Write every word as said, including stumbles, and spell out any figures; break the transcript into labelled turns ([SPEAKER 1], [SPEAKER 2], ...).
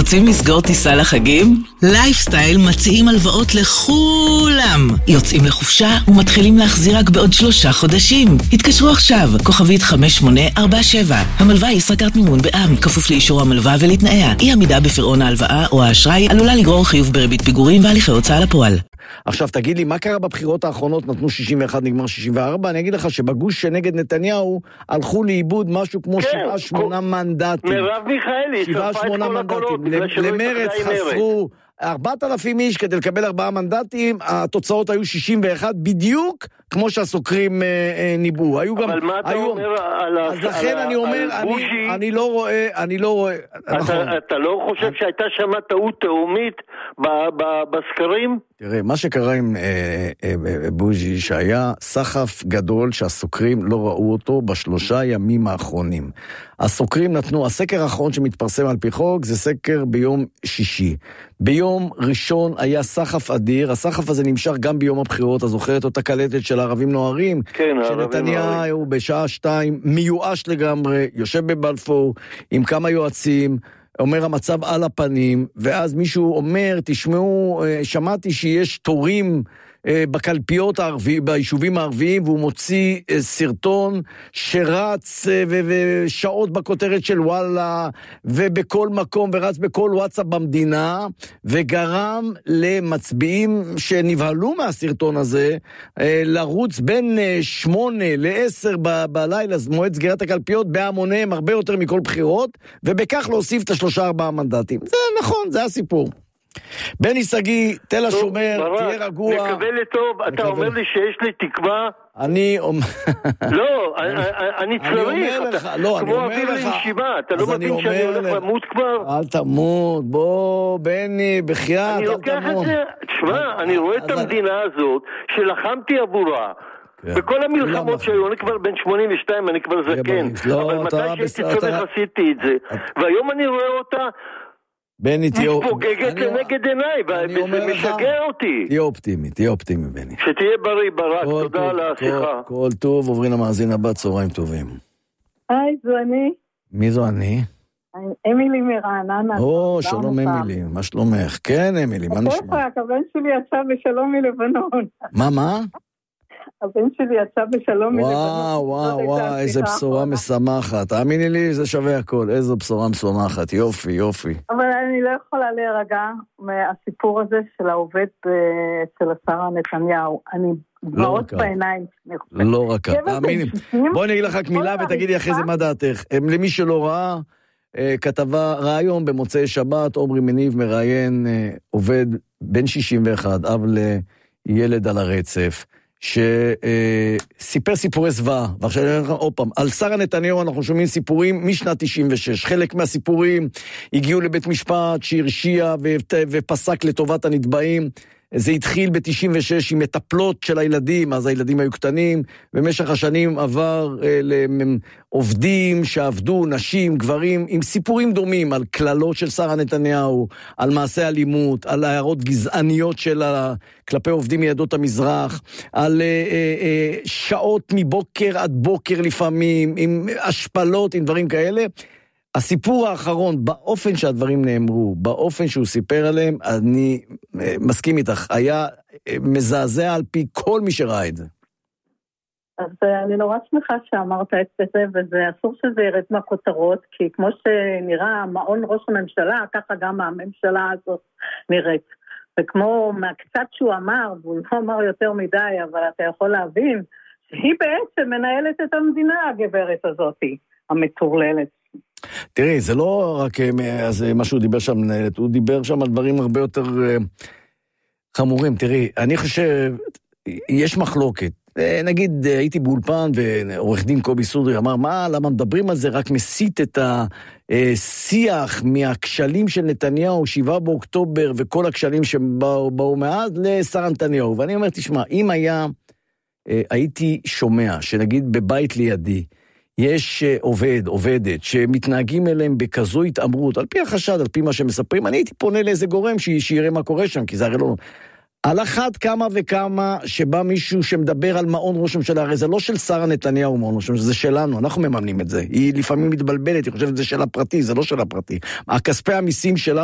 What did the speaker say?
[SPEAKER 1] רוצים לסגור טיסה לחגים? לייפסטייל מציעים הלוואות לכולם. יוצאים לחופשה ומתחילים להחזיר רק בעוד שלושה חודשים. התקשרו עכשיו, כוכבית חמש שמונה ארבע שבע. המלווה היא ישראכרט מימון בע"מ, כפוף לאישור המלווה ולתנאיה. אי עמידה בפירעון ההלוואה או האשראי עלולה לגרור חיוב בריבית פיגורים והליכי הוצאה לפועל.
[SPEAKER 2] עכשיו תגיד לי, מה קרה בבחירות האחרונות? נתנו שישים ואחת, נגמר שישים וארבע. אני אגיד לך שבגוש שנגד נתניהו הלכו לאיבוד משהו כמו שבעה שמונה מנדטים.
[SPEAKER 3] מרב מיכאלי,
[SPEAKER 2] שבעה שמונה מנדטים. למרץ חסרו ארבעת אלפים איש כדי לקבל ארבעה מנדטים, התוצאות היו שישים ואחת, בדיוק כמו שהסוקרים ניבאו. היו גם...
[SPEAKER 3] אבל מה אתה אומר על...
[SPEAKER 2] אז לכן אני אומר, אני לא רואה, אני לא רואה...
[SPEAKER 3] אתה לא חושב שהייתה שמה טעות תאומית בסקרים?
[SPEAKER 2] תראה, מה שקרה עם בוז'י, שהיה סחף גדול שהסוקרים לא ראו אותו בשלושה ימים האחרונים. הסוקרים נתנו, הסקר האחרון שמתפרסם על פי חוק, זה סקר ביום שישי. ביום ראשון היה סחף אדיר, הסחף הזה נמשך גם ביום הבחירות, אז זוכרת אותה קלטת של הערבים נוהרים?
[SPEAKER 3] כן,
[SPEAKER 2] שנתניהו בשעה שתיים מיואש לגמרי, יושב בבלפור עם כמה יועצים, אומר המצב על הפנים, ואז מישהו אומר, תשמעו, שמעתי שיש תורים בקלפיות הערבי, ביישובים הערביים, והוא מוציא סרטון שרץ ושעות בכותרת של וואלה, ובכל מקום, ורץ בכל וואטסאפ במדינה, וגרם למצביעים שנבהלו מהסרטון הזה, לרוץ בין שמונה לעשר בלילה, מועד סגירת הקלפיות, בהמוניהם הרבה יותר מכל בחירות, ובכך להוסיף את השלושה ארבעה מנדטים. זה נכון, זה הסיפור. בני סגי, תל השומר, תהיה רגוע.
[SPEAKER 3] מקווה לטוב, אתה אומר לי שיש לי תקווה?
[SPEAKER 2] אני אומר...
[SPEAKER 3] לא, אני צריך, כמו אוויר לנשימה, אתה לא מבין שאני הולך למות כבר?
[SPEAKER 2] אל תמות, בוא, בני, בחייאת,
[SPEAKER 3] אני לוקח את זה, תשמע, אני רואה את המדינה הזאת, שלחמתי עבורה, בכל המלחמות שהיו, אני כבר בן שמונים ושתיים, אני כבר זקן, אבל מתי שהייתי צריך עשיתי את זה, והיום אני רואה אותה,
[SPEAKER 2] בני, תהיה...
[SPEAKER 3] מתפוגגת לנגד עיניי, וזה משגע אותי.
[SPEAKER 2] תהיה אופטימי, תהיה אופטימי, בני.
[SPEAKER 3] שתהיה בריא, ברק, תודה על השיחה.
[SPEAKER 2] כל טוב, עוברים למאזין הבא, צהריים טובים.
[SPEAKER 4] היי, זו אני.
[SPEAKER 2] מי זו אני?
[SPEAKER 4] אמילי מרעננה.
[SPEAKER 2] או, שלום אמילי, מה שלומך? כן, אמילי, מה נשמע?
[SPEAKER 4] הבן שלי יצא בשלום מלבנון.
[SPEAKER 2] מה, מה?
[SPEAKER 4] הבן שלי יצא בשלום מלבנון.
[SPEAKER 2] וואו, וואו, וואו, איזה בשורה משמחת. תאמיני לי, זה שווה הכל. איזו בשורה משמחת. יופי, יופי.
[SPEAKER 4] אבל אני לא יכולה להירגע מהסיפור הזה של העובד אצל השרה נתניהו. אני דמעות בעיניים.
[SPEAKER 2] לא רק. תאמיני. בואי נגיד לך רק מילה ותגידי אחרי זה מה דעתך. למי שלא ראה, כתבה רעיון במוצאי שבת, עומרי מניב מראיין עובד בן שישים ואחת, אב לילד על הרצף. שסיפר סיפורי זוועה, ועכשיו אני אומר לך עוד פעם, על שרה נתניהו אנחנו שומעים סיפורים משנת תשעים ושש, חלק מהסיפורים הגיעו לבית משפט שהרשיע ופסק לטובת הנתבעים, זה התחיל ב-תשעים ושש עם מטפלות של הילדים, אז הילדים היו קטנים, במשך השנים עבר אה, לעובדים שעבדו, נשים, גברים, עם סיפורים דומים על כללות של שרה נתניהו, על מעשי אלימות, על הערות גזעניות שלה כלפי עובדים מידות המזרח, על אה, אה, שעות מבוקר עד בוקר לפעמים, עם השפלות, עם דברים כאלה. הסיפור האחרון, באופן שהדברים נאמרו, באופן שהוא סיפר עליהם, אני מסכים איתך, היה מזעזע על פי כל מי שראה את זה.
[SPEAKER 4] אז אני נורא שמחה שאמרת את זה, וזה אסור שזה ירד מהכותרות, כי כמו שנראה מעון ראש הממשלה, ככה גם הממשלה הזאת נראית. וכמו מהקצת שהוא אמר, והוא לא אמר יותר מדי, אבל אתה יכול להבין, שהיא בעצם מנהלת את המדינה, הגברת הזאת, המטורללת.
[SPEAKER 2] תראי, זה לא רק אז מה שהוא דיבר שם מנהלת, הוא דיבר שם על דברים הרבה יותר חמורים. תראי, אני חושב, יש מחלוקת. נגיד, הייתי באולפן ועורך דין קובי סודרי אמר, מה, למה מדברים על זה? רק מסית את השיח מהכשלים של נתניהו, שבעה באוקטובר וכל הכשלים שבאו מאז לשר נתניהו. ואני אומר, תשמע, אם היה, הייתי שומע, שנגיד בבית לידי, יש עובד, עובדת, שמתנהגים אליהם בכזו התאמרות, על פי החשד, על פי מה שמספרים, אני הייתי פונה לאיזה גורם שיראה מה קורה שם, כי זה הרי לא... על אחת כמה וכמה שבא מישהו שמדבר על מעון ראש הממשלה, הרי זה לא של שרה נתניהו מעון ראש הממשלה, זה שלנו, אנחנו מממנים את זה. היא לפעמים מתבלבלת, היא חושבת שזה שלה פרטי, זה לא שלה פרטי. הכספי המיסים שלה